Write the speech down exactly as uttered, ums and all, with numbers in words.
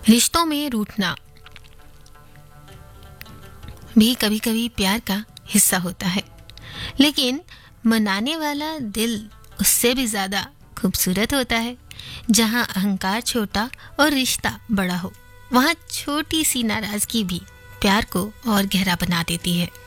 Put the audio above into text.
रिश्तों में रूठना भी कभी कभी प्यार का हिस्सा होता है, लेकिन मनाने वाला दिल उससे भी ज्यादा खूबसूरत होता है। जहाँ अहंकार छोटा और रिश्ता बड़ा हो, वहाँ छोटी सी नाराजगी भी प्यार को और गहरा बना देती है।